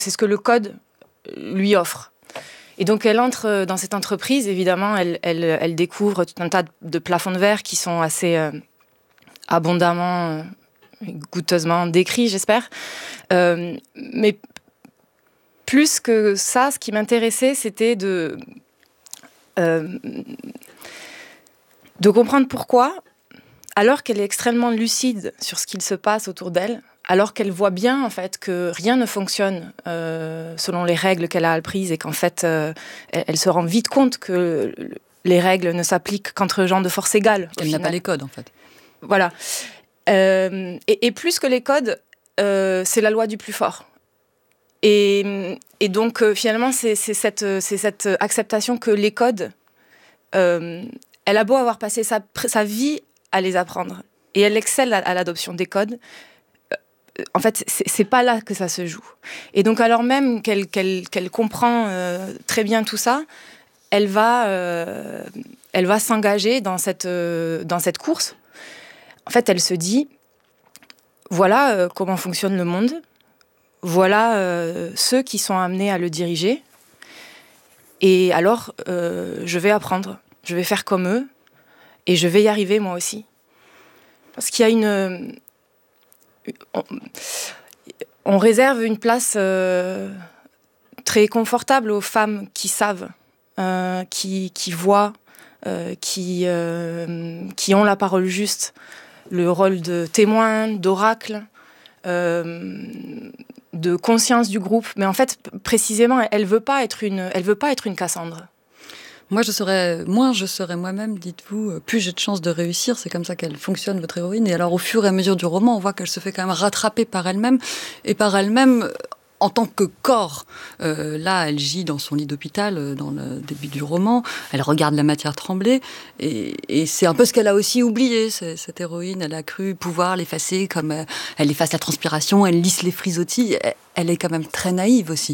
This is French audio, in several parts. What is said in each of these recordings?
c'est ce que le code lui offre. Et donc, elle entre dans cette entreprise. Évidemment, elle découvre tout un tas de plafonds de verre qui sont assez abondamment, goûteusement décrits, j'espère. Mais plus que ça, ce qui m'intéressait, c'était de comprendre pourquoi, alors qu'elle est extrêmement lucide sur ce qu'il se passe autour d'elle, alors qu'elle voit bien en fait que rien ne fonctionne selon les règles qu'elle a apprises et qu'en fait elle se rend vite compte que les règles ne s'appliquent qu'entre gens de force égale. Elle n'a pas les codes en fait. Voilà. Et plus que les codes, c'est la loi du plus fort. Et donc finalement c'est cette acceptation que les codes, elle a beau avoir passé sa vie à les apprendre et elle excelle à l'adoption des codes. En fait, c'est pas là que ça se joue. Et donc, alors même qu'elle comprend très bien tout ça, elle va s'engager dans cette course. En fait, elle se dit, voilà comment fonctionne le monde, voilà ceux qui sont amenés à le diriger, et alors, je vais apprendre, je vais faire comme eux, et je vais y arriver moi aussi. Parce qu'il y a on réserve une place très confortable aux femmes qui savent, qui voient, qui ont la parole juste, le rôle de témoin, d'oracle, de conscience du groupe. Mais en fait, précisément, elle veut pas être une Cassandre. Moins je serai moi-même, dites-vous, plus j'ai de chances de réussir. C'est comme ça qu'elle fonctionne, votre héroïne. Et alors, au fur et à mesure du roman, on voit qu'elle se fait quand même rattraper par elle-même. Et par elle-même, en tant que corps. Là, elle gît dans son lit d'hôpital, dans le début du roman. Elle regarde la matière trembler. Et c'est un peu ce qu'elle a aussi oublié, cette héroïne. Elle a cru pouvoir l'effacer comme elle efface la transpiration, elle lisse les frisottis. Elle est quand même très naïve aussi.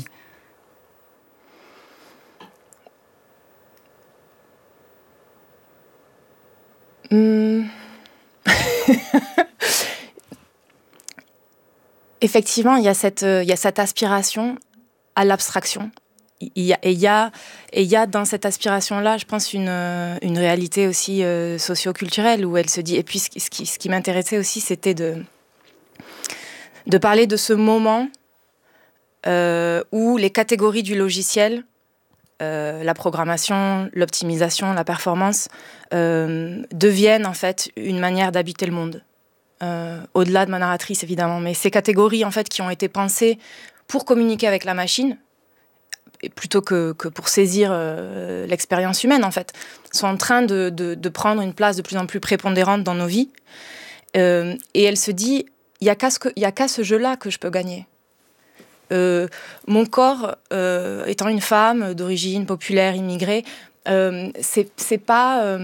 Effectivement, il y a cette aspiration à l'abstraction. Il y a dans cette aspiration-là, je pense, une réalité aussi socio-culturelle où elle se dit... Et puis, ce qui m'intéressait aussi, c'était de parler de ce moment où les catégories du logiciel, la programmation, l'optimisation, la performance, deviennent en fait une manière d'habiter le monde. Au-delà de ma narratrice, évidemment. Mais ces catégories, en fait, qui ont été pensées pour communiquer avec la machine, plutôt que pour saisir l'expérience humaine, en fait, sont en train de prendre une place de plus en plus prépondérante dans nos vies. Et elle se dit, il n'y a qu'à ce jeu-là que je peux gagner. Mon corps, étant une femme d'origine populaire, immigrée, c'est pas...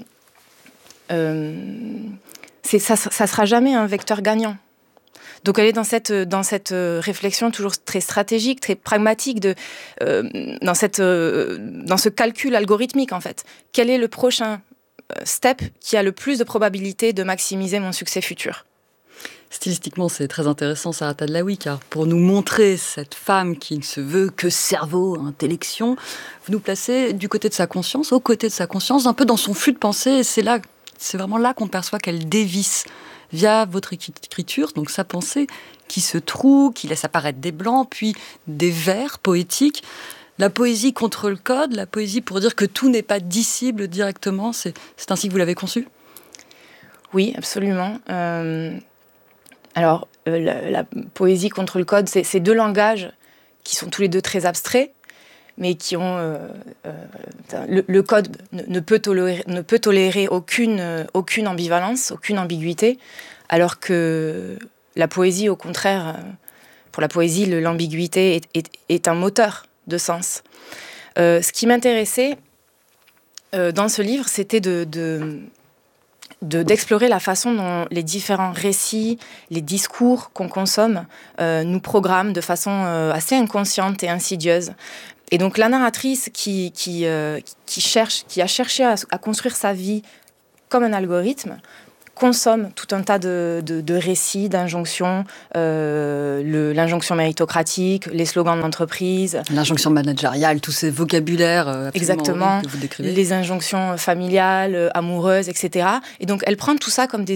ça sera jamais un vecteur gagnant. Donc elle est dans cette réflexion toujours très stratégique, très pragmatique, dans ce calcul algorithmique en fait. Quel est le prochain step qui a le plus de probabilité de maximiser mon succès futur ? Stylistiquement, c'est très intéressant, Sarah Tadlaoui, car pour nous montrer cette femme qui ne se veut que cerveau, intellection, vous nous placez du côté de sa conscience, aux côtés de sa conscience, un peu dans son flux de pensée, et c'est vraiment là qu'on perçoit qu'elle dévisse via votre écriture, donc sa pensée, qui se troue, qui laisse apparaître des blancs, puis des vers poétiques. La poésie contre le code, la poésie pour dire que tout n'est pas dissible directement, c'est ainsi que vous l'avez conçu ? Oui, absolument. Alors, la poésie contre le code, c'est deux langages qui sont tous les deux très abstraits, mais qui ont... le code ne peut tolérer aucune ambivalence, aucune ambiguïté, alors que la poésie, au contraire, pour la poésie, l'ambiguïté est un moteur de sens. Ce qui m'intéressait dans ce livre, c'était d'explorer la façon dont les différents récits, les discours qu'on consomme nous programment de façon assez inconsciente et insidieuse. Et donc la narratrice qui a cherché à construire sa vie comme un algorithme consomme tout un tas de récits, d'injonctions, l'injonction méritocratique, les slogans de l'entreprise. L'injonction managériale, tous ces vocabulaires exactement, que vous décrivez. Les injonctions familiales, amoureuses, etc. Et donc, elle prend tout ça comme des